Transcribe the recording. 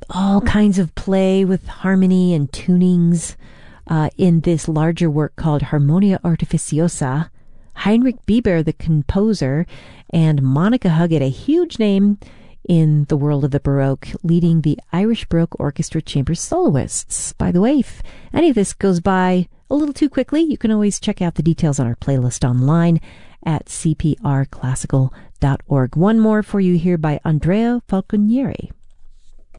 all kinds of play with harmony and tunings in this larger work called Harmonia Artificiosa. Heinrich Bieber, the composer, and Monica Huggett, a huge name in the world of the Baroque, leading the Irish Baroque Orchestra Chamber soloists. By the way, if any of this goes by a little too quickly, you can always check out the details on our playlist online at cprclassical.org. One more for you here by Andrea Falconieri.